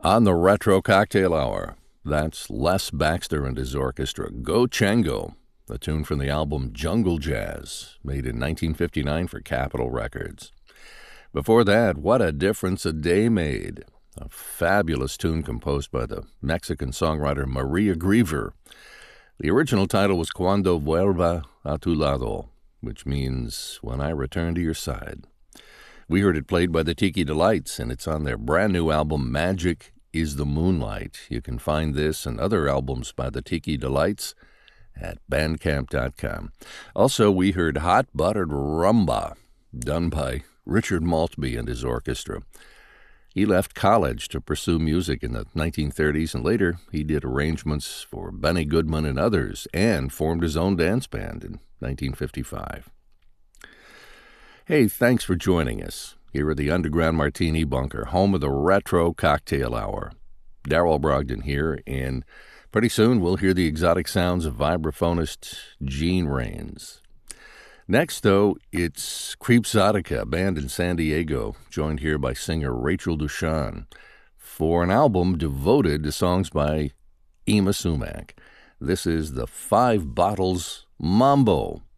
On the Retro Cocktail Hour, that's Les Baxter and his orchestra, Go Chango, a tune from the album Jungle Jazz, made in 1959 for Capitol Records. Before that, What a Difference a Day Made, a fabulous tune composed by the Mexican songwriter Maria Griever. The original title was Cuando Vuelva a Tu Lado, which means When I Return to Your Side. We heard it played by the Tiki Delights, and it's on their brand new album, Magic is the Moonlight. You can find this and other albums by the Tiki Delights at bandcamp.com. Also, we heard Hot Buttered Rumba, done by Richard Maltby and his orchestra. He left college to pursue music in the 1930s, and later he did arrangements for Benny Goodman and others, and formed his own dance band in 1955. Hey, thanks for joining us here at the Underground Martini Bunker, home of the Retro Cocktail Hour. Darrell Brogdon here, and pretty soon we'll hear the exotic sounds of vibraphonist Gene Rains. Next, though, it's Creepzotica, a band in San Diego, joined here by singer Rachel Dushan, for an album devoted to songs by Yma Sumac. This is the Five Bottles Mambo.